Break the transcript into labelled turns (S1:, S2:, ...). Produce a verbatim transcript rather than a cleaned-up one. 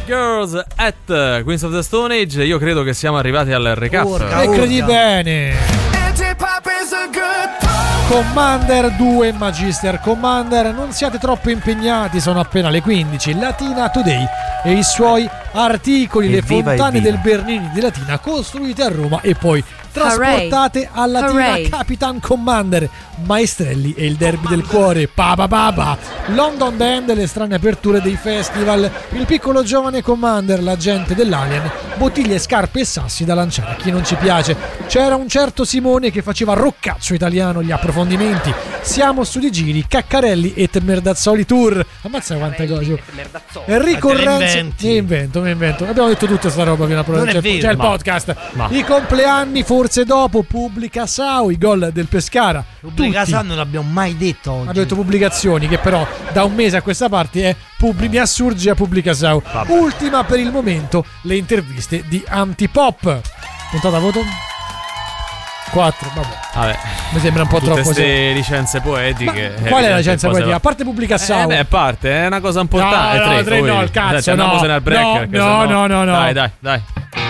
S1: Girls at Queens of the Stone Age. Io credo che siamo arrivati al recap.
S2: Urca, e credi bene. Commander due, Magister Commander, non siate troppo impegnati, sono appena le quindici. Latina Today e i suoi articoli, le fontane del Bernini di Latina costruite a Roma e poi trasportate a Latina. Hooray. Capitan Commander, Maestrelli e il derby del cuore. Pa pa pa pa. London Band, le strane aperture dei festival. Il piccolo giovane Commander, l'agente dell'Alien. Bottiglie, scarpe e sassi da lanciare a chi non ci piace. C'era un certo Simone che faceva roccaccio italiano gli approfondimenti. Siamo su di giri, Caccarelli e Merdazzoli Tour. Ammazza quante cose. Enrico Renzi. Mi invento, mi invento. Abbiamo detto tutta sta roba fino a prova. C'è, c'è il podcast. Ma. I compleanni forse dopo. Pubblica Sau, i gol del Pescara.
S3: Pubblica Sau non l'abbiamo mai detto oggi.
S2: Abbiamo detto pubblicazioni, che però da un mese a questa parte è Publi, mi assurge a Pubblica Sau. Vabbè. Ultima per il momento le interviste di Antipop. Puntata a voto quattro, vabbè.
S1: Vabbè.
S2: Mi sembra un po'
S1: tutte
S2: troppo.
S1: Queste licenze poetiche.
S2: Ma qual è la licenza poetica? A parte Pubblica Sau.
S1: Eh beh, a parte, è una cosa importante.
S2: No, no, tre, no, il cazzo,
S1: dai,
S2: no.
S1: Al break,
S2: No, no, no, no, no.
S1: Dai, dai, dai.